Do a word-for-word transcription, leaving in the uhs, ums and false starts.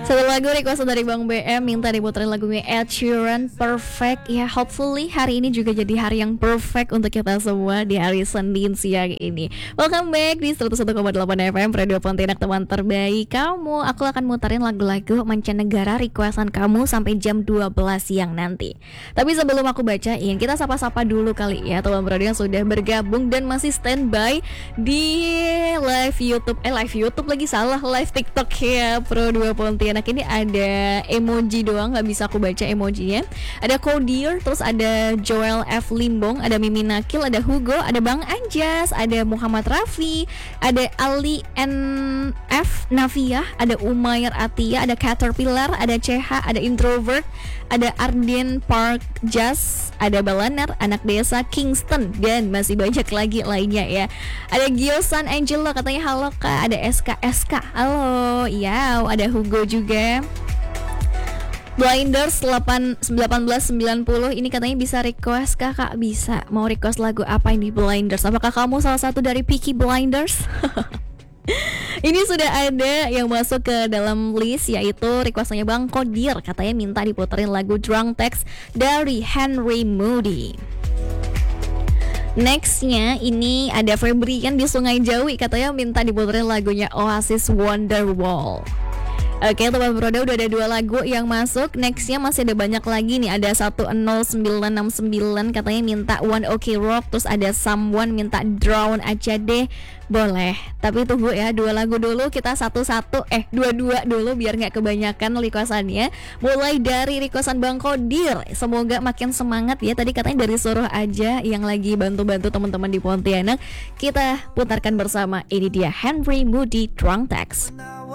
Satu lagu request dari Bang B M minta diputerin lagunya Ed Sheeran, Perfect. Ya, hopefully hari ini juga jadi hari yang perfect untuk kita semua di hari Senin siang ini. Welcome back di seratus satu koma delapan F M Radio Pontianak, teman terbaik kamu. Aku akan muterin lagu-lagu mancanegara requestan kamu sampai jam dua belas siang nanti. Tapi sebelum aku bacain, kita sapa-sapa dulu kali ya teman radio yang sudah bergabung dan masih standby di live YouTube. Eh live YouTube lagi salah, live TikTok ya Pro dua Pontianak. Ini ada emoji doang, nggak bisa aku baca emojinya. Ada Kodier, terus ada Joel F Limbong, ada Mimi Nakil, ada Hugo, ada Bang Anjas, ada Muhammad Rafi, ada Ali N F Navia, ada Umair Atia, ada Caterpillar, ada C H, ada Introvert, ada Arden Park Jazz, ada Balanar, anak desa Kingston, dan masih banyak lagi lainnya ya. Ada Giosan Angelo, katanya halo kak. Ada S K S K, halo. Ya, ada Hugo juga. Blinders delapan belas sembilan puluh ini katanya bisa request kak, kak bisa. Mau request lagu apa ini Blinders? Apakah kamu salah satu dari Peaky Blinders? Ini sudah ada yang masuk ke dalam list, yaitu requestannya Bang Kodir. Katanya minta diputerin lagu Drunk Text dari Henry Moody. Nextnya ini ada Febrian di Sungai Jawi, katanya minta diputerin lagunya Oasis Wonderwall. Oke teman Broda, udah ada dua lagu yang masuk. Nextnya masih ada banyak lagi nih. Ada satu nol sembilan enam sembilan katanya minta One Ok Rock. Terus ada Someone minta Drown aja deh. Boleh, tapi tunggu ya, dua lagu dulu. Kita satu-satu, eh dua-dua dulu biar gak kebanyakan requestannya. Mulai dari requestan Bang Kodir, semoga makin semangat ya. Tadi katanya dari Suruh aja yang lagi bantu-bantu teman-teman di Pontianak. Kita putarkan bersama, ini dia Henry Moody Drunk Text.